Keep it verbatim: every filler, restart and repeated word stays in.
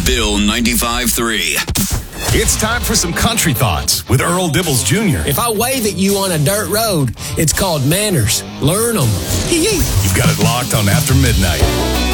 Bill ninety-five three. It's time for some country thoughts with Earl Dibbles Junior If I wave at you on a dirt road, it's called manners. Learn them. You've got it locked on After Midnight.